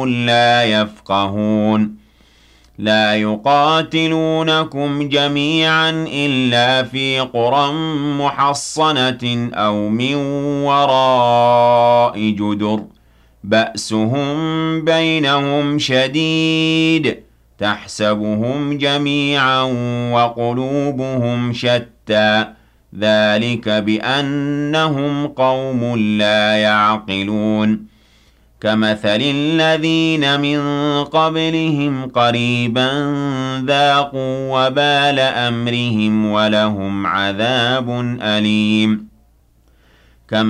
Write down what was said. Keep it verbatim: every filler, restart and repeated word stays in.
لا يفقهون لا يقاتلونكم جميعا إلا في قرى محصنة أو من وراء جدر بأسهم بينهم شديد تحسبهم جميعا وقلوبهم شتى ذلك بأنهم قوم لا يعقلون كمثل الذين من قبلهم قريبا ذاقوا وبال أمرهم ولهم عذاب أليم